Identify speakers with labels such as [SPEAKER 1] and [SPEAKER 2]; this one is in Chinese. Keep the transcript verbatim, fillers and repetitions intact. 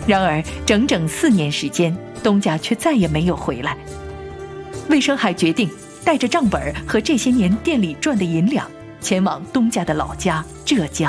[SPEAKER 1] 然而整整四年时间，东家却再也没有回来。魏生海决定带着账本和这些年店里赚的银两，前往东家的老家浙江。